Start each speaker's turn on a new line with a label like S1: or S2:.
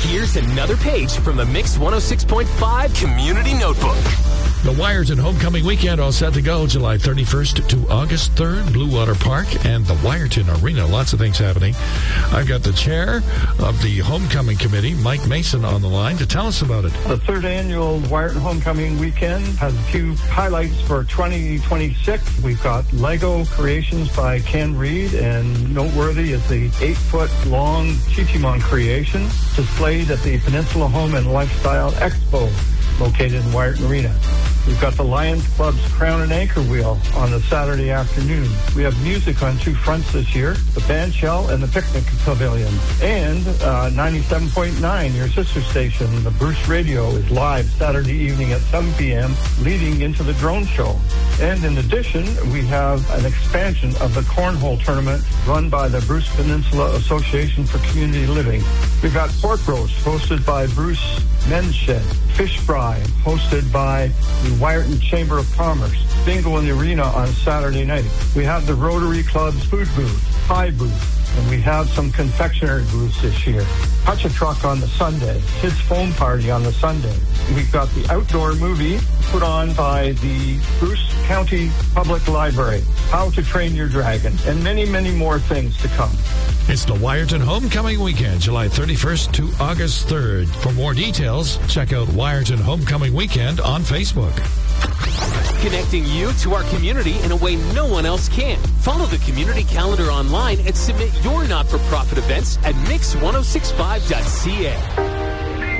S1: Here's another page from the Mix 106.5 Community Notebook.
S2: The Wyerton Homecoming Weekend all set to go July 31st to August 3rd, Blue Water Park and the Wyerton Arena. Lots of things happening. I've got the chair of the Homecoming Committee, Mike Mason, on the line to tell us about it.
S3: The third annual Wyerton Homecoming Weekend has a few highlights for 2026. We've got Lego creations by Ken Reed, and noteworthy is the 8-foot-long Chichimon creation displayed at the Peninsula Home and Lifestyle Expo located in Wyerton Arena. We've got the Lions Club's Crown and Anchor Wheel on a Saturday afternoon. We have music on two fronts this year, the Band Shell and the Picnic Pavilion. And 97.9, your sister station, the Bruce Radio, is live Saturday evening at 7 p.m., leading into the drone show. And in addition, we have an expansion of the Cornhole Tournament run by the Bruce Peninsula Association for Community Living. We've got pork roast hosted by Bruce Men's Shed, fish fry hosted by the Wyerton Chamber of Commerce, bingo in the arena on Saturday night. We have the Rotary Club's food booth, pie booth, and we have some confectionery booths this year. Touch a Truck on the Sunday, Kids Foam Party on the Sunday. We've got the outdoor movie put on by the Bruce County Public Library, How to Train Your Dragon, and many, many more things to come.
S2: It's the Wyerton Homecoming Weekend, July 31st to August 3rd. For more details, check out Wyerton Homecoming Weekend on Facebook.
S1: Connecting you to our community in a way no one else can. Follow the community calendar online and submit your not-for-profit events at mix1065.ca.